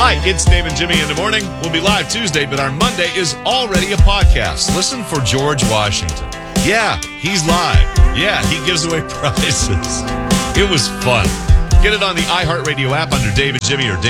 Hi, it's Dave and Jimmy in the morning. We'll be live Tuesday, but our Monday is already a podcast. Listen for George Washington. Yeah, he's live. Yeah, he gives away prizes. It was fun. Get it on the iHeartRadio app under Dave and Jimmy or Dave